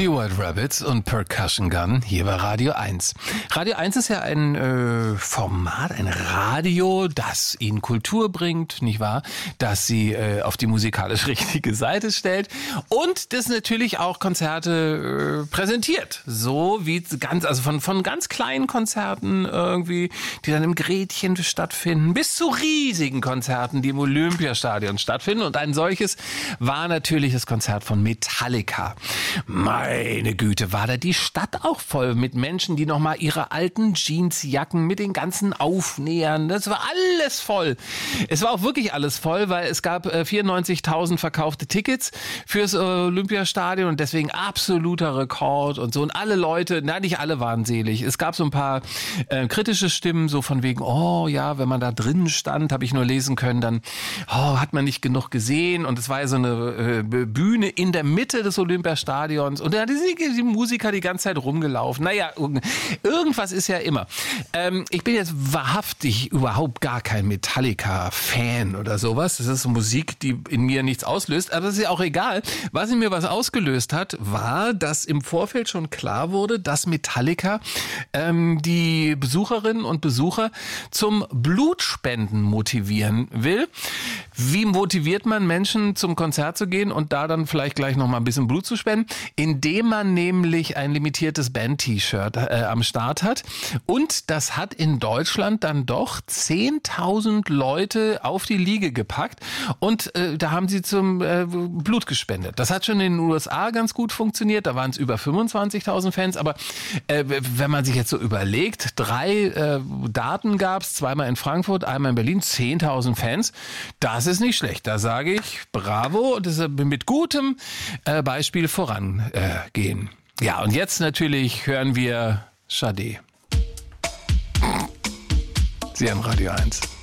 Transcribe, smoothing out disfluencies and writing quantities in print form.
Die White Rabbits und Percussion Gun hier bei Radio 1. Radio 1 ist ja ein Format, ein Radio, das Ihnen Kultur bringt, nicht wahr? Das Sie auf die musikalisch richtige Seite stellt und das natürlich auch Konzerte präsentiert. So wie also von ganz kleinen Konzerten irgendwie, die dann im Gretchen stattfinden, bis zu riesigen Konzerten, die im Olympiastadion stattfinden. Und ein solches war natürlich das Konzert von Metallica. Meine Güte, war da die Stadt auch voll mit Menschen, die nochmal ihre alten Jeansjacken mit den ganzen Aufnähern, das war alles voll. Es war auch wirklich alles voll, weil es gab 94.000 verkaufte Tickets fürs Olympiastadion und deswegen absoluter Rekord und so. Und alle Leute, nicht alle waren selig. Es gab so ein paar kritische Stimmen, so von wegen, oh ja, wenn man da drin stand, habe ich nur lesen können, dann hat man nicht genug gesehen. Und es war ja so eine Bühne in der Mitte des Olympiastadions und da sind die Musiker die ganze Zeit rumgelaufen. Naja, irgendwas ist ja immer. Ich bin jetzt wahrhaftig überhaupt gar kein Metallica-Fan oder sowas. Das ist Musik, die in mir nichts auslöst, aber das ist ja auch egal. Was in mir was ausgelöst hat, war, dass im Vorfeld schon klar wurde, dass Metallica die Besucherinnen und Besucher zum Blutspenden motivieren will. Wie motiviert man Menschen zum Konzert zu gehen und da dann vielleicht gleich noch mal ein bisschen Blut zu spenden? Indem man nämlich ein limitiertes Band-T-Shirt am Start hat. Und das hat in Deutschland dann doch 10.000 Leute auf die Liege gepackt und da haben sie zum Blut gespendet. Das hat schon in den USA ganz gut funktioniert, da waren es über 25.000 Fans, aber wenn man sich jetzt so überlegt, 3 Daten gab es, zweimal in Frankfurt, einmal in Berlin, 10.000 Fans, das ist nicht schlecht. Da sage ich bravo und das ist mit gutem Beispiel vorangehen. Ja, und jetzt natürlich hören wir Sade. Sie haben Radio 1.